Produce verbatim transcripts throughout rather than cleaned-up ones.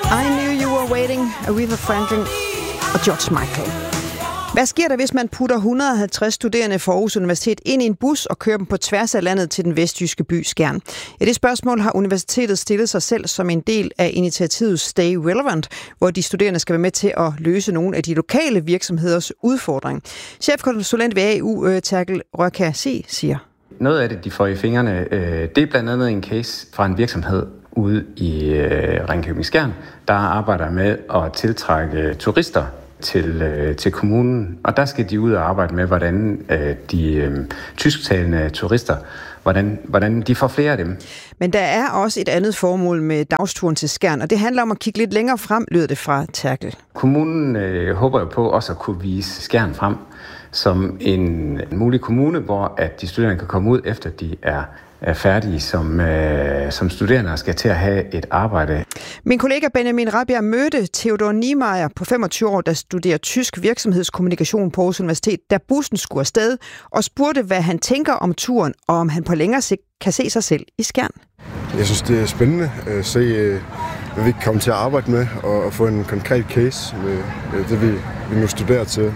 I Knew You Were Waiting, Aretha Franklin og George Michael. Hvad sker der, hvis man putter et hundrede og halvtreds studerende fra Aarhus Universitet ind i en bus og kører dem på tværs af landet til den vestjyske by Skjern? Ja, det spørgsmål har universitetet stillet sig selv som en del af initiativet Stay Relevant, hvor de studerende skal være med til at løse nogle af de lokale virksomheders udfordring. Chefkonsulent ved A U, Terkel Røkasi, siger: Noget af det, de får i fingrene, det er blandt andet en case fra en virksomhed ude i Ringkøbing Skjern, der arbejder med at tiltrække turister til, øh, til kommunen, og der skal de ud og arbejde med, hvordan øh, de øh, tysktalende turister, hvordan, hvordan de får flere af dem. Men der er også et andet formål med dagsturen til Skjern, og det handler om at kigge lidt længere frem, lyder det fra Terkel. Kommunen øh, håber jo på også at kunne vise Skjern frem som en mulig kommune, hvor at de studerende kan komme ud, efter de er er færdige som, øh, som studerende og skal til at have et arbejde. Min kollega Benjamin Rabjerg mødte Theodor Niemeyer på femogtyve år, der studerer tysk virksomhedskommunikation på Aarhus Universitet, da bussen skulle afsted, og spurgte, hvad han tænker om turen, og om han på længere sigt kan se sig selv i Skjern. Jeg synes, det er spændende at se, hvad vi kan komme til at arbejde med, og få en konkret case med det, vi, vi nu studerer til.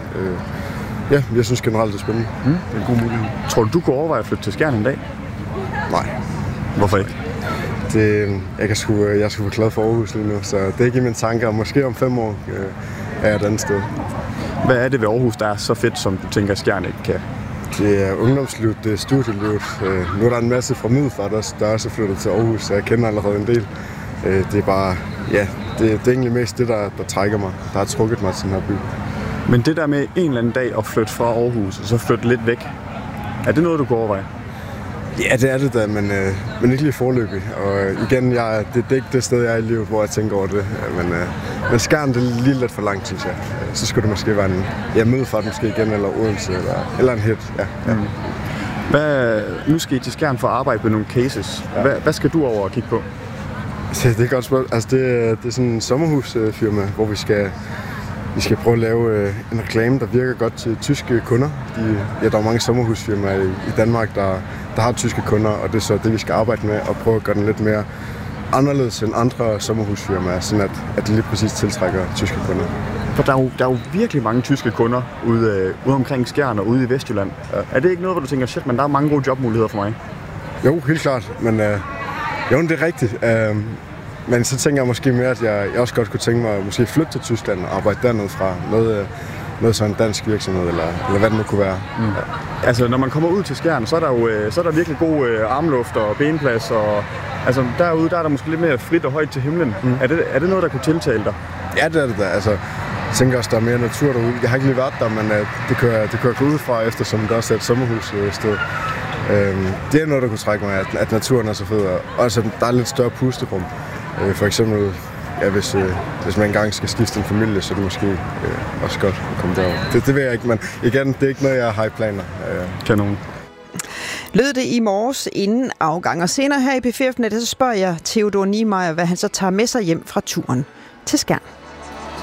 Ja, jeg synes generelt, det er spændende. Mm, det er en god mulighed. Tror du, du kunne overveje at flytte til Skjern en dag? Nej. Hvorfor ikke? Det, jeg, kan sgu, jeg er sgu glad for Aarhus lige nu, så det er ikke i mine tanker. Måske om fem år øh, er jeg et andet sted. Hvad er det ved Aarhus, der er så fedt, som du tænker, Skjern ikke kan? Det er ungdomslivet, det er studielivet. Øh, nu er der en masse fra Middelfart, der, der er også flyttet til Aarhus, så jeg kender allerede en del. Øh, det er bare, ja, det, det er egentlig mest det, der, der trækker mig, der har trukket mig til den her by. Men det der med en eller anden dag at flytte fra Aarhus, og så flytte lidt væk, er det noget, du kunne overveje? Ja, det er det da, men, øh, men ikke lige forløbig. Og øh, igen, jeg, det, det er ikke det sted, jeg er i livet, hvor jeg tænker over det. Men, øh, men Skjern, det er lige lidt for langt, synes jeg. Så skulle det måske være en ja, Middelfart måske igen, eller Odense, eller, eller en hit. Ja, ja. Mm. Hvad, nu skal I til Skjern for at arbejde med nogle cases. Ja. Hvad, hvad skal du over og kigge på? Det, det er godt spørgsmål. Altså, det, det er sådan en sommerhusfirma, hvor vi skal... Vi skal prøve at lave øh, en reklame, der virker godt til tyske kunder. De, ja, der er mange sommerhusfirmaer i, i Danmark, der, der har tyske kunder, og det er så det, vi skal arbejde med, og prøve at gøre den lidt mere anderledes end andre sommerhusfirmaer, sådan at, at de lige præcis tiltrækker tyske kunder. For der er jo, der er jo virkelig mange tyske kunder ude, øh, ude omkring Skjern og ude i Vestjylland. Er det ikke noget, hvor du tænker, shit, men der er mange gode jobmuligheder for mig? Jo, helt klart, men øh, jo, det er rigtigt. Øh, Men så tænker jeg måske mere, at jeg, jeg også godt kunne tænke mig at måske flytte til Tyskland og arbejde dernede fra. Noget, noget sådan en dansk virksomhed, eller, eller hvad det nu kunne være. Mm. Ja. Altså, når man kommer ud til Skjern, så er der jo så er der virkelig god øh, armluft og benplads. Og, altså, derude der er der måske lidt mere frit og højt til himlen. Mm. Er, det, er det noget, der kunne tiltale dig? Ja, det er det da. Altså, jeg tænker også, der er mere natur derude. Jeg har ikke lige været der, men uh, det kører det kører gå ud fra, eftersom der også er et sommerhussted. Uh, det er noget, der kunne trække mig, at, at naturen er så fed. Og også, der er lidt større pusterum. For eksempel, ja, hvis, øh, hvis man engang skal skifte en familie, så er det måske øh, også godt at komme derover. Det, det ved jeg ikke, men igen, det er ikke noget, jeg har planer. Øh. Kanon. Lød det i morges inden afgang, og senere her i P fire Net, så spørger jeg Theodor Niemeyer, hvad han så tager med sig hjem fra turen til Skjern.